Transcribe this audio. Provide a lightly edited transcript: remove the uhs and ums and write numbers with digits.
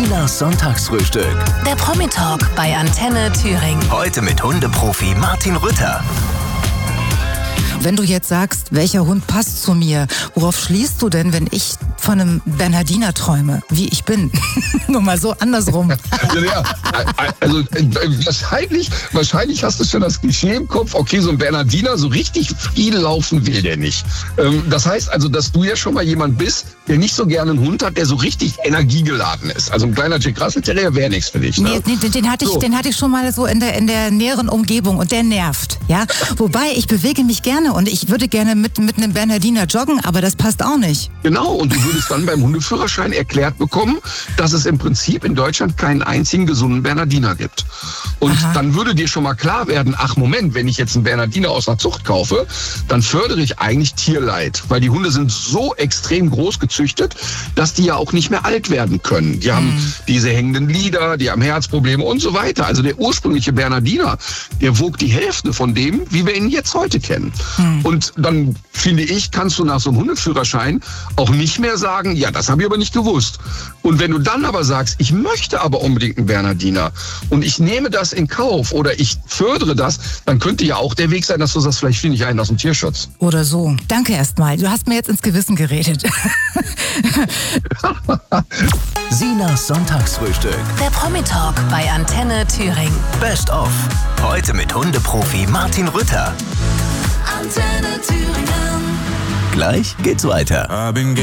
Silas Sonntagsfrühstück. Der Promi-Talk bei Antenne Thüringen. Heute mit Hundeprofi Martin Rütter. Wenn du jetzt sagst, welcher Hund passt zu mir, worauf schließt du denn, wenn ich von einem Bernhardiner träume, wie ich bin? Nur mal so andersrum. Ja, also wahrscheinlich hast du schon das Klischee im Kopf, okay, so ein Bernhardiner, so richtig viel laufen will der nicht. Das heißt also, dass du ja schon mal jemand bist, der nicht so gerne einen Hund hat, der so richtig energiegeladen ist. Also ein kleiner Jack Russell Terrier wäre nichts für dich. Ne? Nee, den hatte ich schon mal so in der näheren Umgebung und der nervt. Ja? Wobei, ich bewege mich gerne und ich würde gerne mit einem Bernhardiner joggen, aber das passt auch nicht. Genau, und du würdest dann beim Hundeführerschein erklärt bekommen, dass es im Prinzip in Deutschland keinen einzigen gesunden Bernhardiner gibt. Und dann würde dir schon mal klar werden, ach Moment, wenn ich jetzt einen Bernhardiner aus einer Zucht kaufe, dann fördere ich eigentlich Tierleid. Weil die Hunde sind so extrem groß gezüchtet, dass die ja auch nicht mehr alt werden können. Die haben diese hängenden Lider, die haben Herzprobleme und so weiter. Also der ursprüngliche Bernhardiner, der wog die Hälfte von dem, wie wir ihn jetzt heute kennen. Und dann, finde ich, kannst du nach so einem Hundeführerschein auch nicht mehr sagen, ja, das habe ich aber nicht gewusst. Und wenn du dann aber sagst, ich möchte aber unbedingt einen Bernhardiner und ich nehme das in Kauf oder ich fördere das, dann könnte ja auch der Weg sein, dass du sagst, vielleicht finde ich einen aus dem Tierschutz. Oder so. Danke erstmal. Du hast mir jetzt ins Gewissen geredet. Silas Sonntagsfrühstück. Der Promi-Talk bei Antenne Thüringen. Best of. Heute mit Hundeprofi Martin Rütter. Antenne Thüringen. Gleich geht's weiter.